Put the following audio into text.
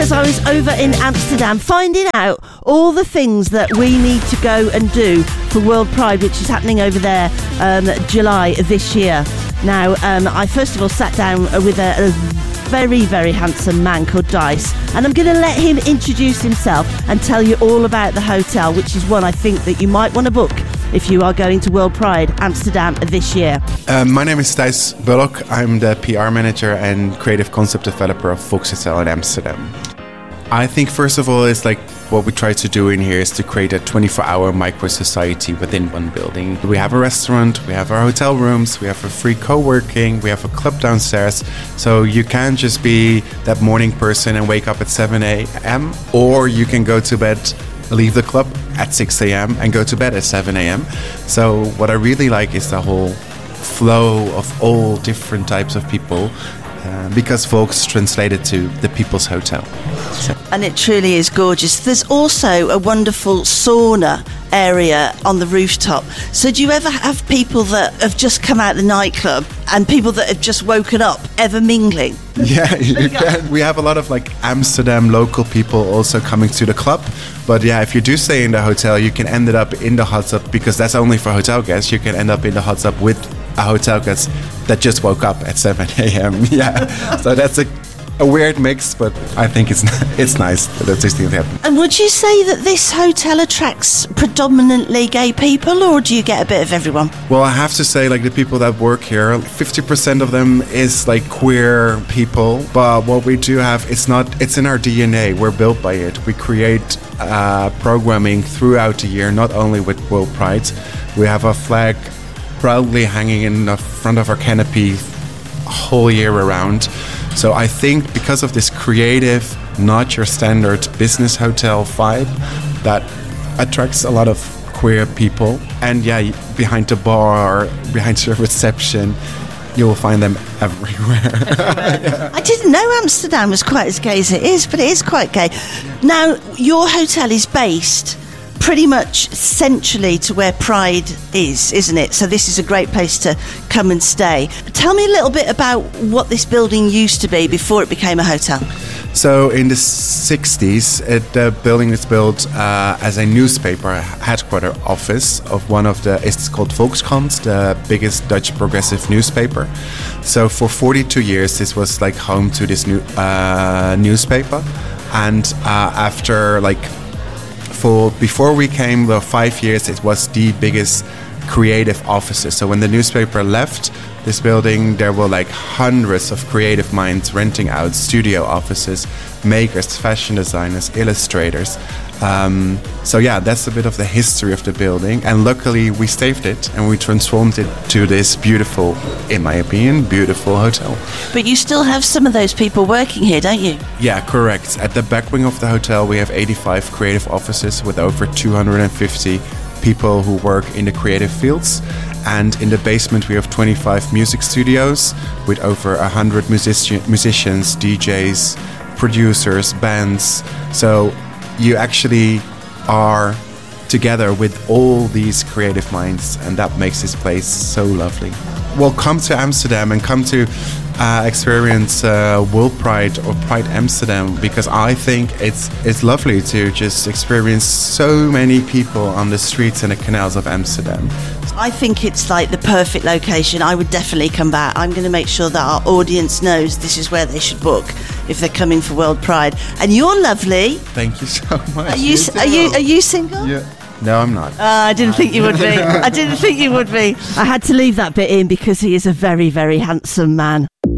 because I was over in Amsterdam finding out all the things that we need to go and do for World Pride, which is happening over there July this year. Now, I first of all sat down with a very, very handsome man called Dice, and I'm going to let him introduce himself and tell you all about the hotel, which is one I think that you might want to book if you are going to World Pride Amsterdam this year. My name is Thijs Bullock. I'm the PR manager and creative concept developer of Volkshotel in Amsterdam. I think first of all, it's like what we try to do in here is to create a 24-hour micro-society within one building. We have a restaurant, we have our hotel rooms, we have a free co-working, we have a club downstairs. So you can just be that morning person and wake up at 7 a.m. or you can go to bed, leave the club at 6 a.m. and go to bed at 7 a.m. So what I really like is the whole flow of all different types of people. Because Volks translated to the People's Hotel. So. And it truly is gorgeous. There's also a wonderful sauna area on the rooftop. So do you ever have people that have just come out of the nightclub and people that have just woken up ever mingling? Yeah, you can. We have a lot of like Amsterdam local people also coming to the club. But yeah, if you do stay in the hotel, you can end up in the hot tub because that's only for hotel guests. You can end up in the hot tub with a hotel guest that just woke up at 7 a.m. Yeah, so that's a weird mix, but I think it's nice that these things happen. And would you say that this hotel attracts predominantly gay people, or do you get a bit of everyone? Well, I have to say, like the people that work here, 50% of them is like queer people. But what we do have, it's in our DNA. We're built by it. We create programming throughout the year, not only with World Pride. We have a flag proudly hanging in the front of our canopy whole year around. So I think because of this creative, not your standard business hotel vibe, that attracts a lot of queer people. And yeah, behind the bar, behind the reception, you will find them everywhere. Yeah. I didn't know Amsterdam was quite as gay as it is, but it is quite gay. Now, your hotel is based pretty much centrally to where Pride is, isn't it? So this is a great place to come and stay. Tell me a little bit about what this building used to be before it became a hotel. So in the 60s, the building is built as a newspaper headquarter office of it's called Volkskrant, the biggest Dutch progressive newspaper. So for 42 years, this was like home to this newspaper. And after before we came, the 5 years, it was the biggest creative offices. So when the newspaper left this building, there were like hundreds of creative minds renting out studio offices, makers, fashion designers, illustrators. So yeah, that's a bit of the history of the building. And luckily we saved it and we transformed it to this beautiful, in my opinion, beautiful hotel. But you still have some of those people working here, don't you? Yeah, correct. At the back wing of the hotel, we have 85 creative offices with over 250 people who work in the creative fields. And in the basement, we have 25 music studios with over 100 musicians, DJs, producers, bands. So you actually are together with all these creative minds, and that makes this place so lovely. Well, come to Amsterdam and come to experience World Pride or Pride Amsterdam, because I think it's lovely to just experience so many people on the streets and the canals of Amsterdam. I think it's like the perfect location. I would definitely come back. I'm going to make sure that our audience knows this is where they should book if they're coming for World Pride. And you're lovely. Thank you so much. Are you single? Yeah. No, I'm not. I didn't think you would be. I had to leave that bit in because he is a very, very handsome man.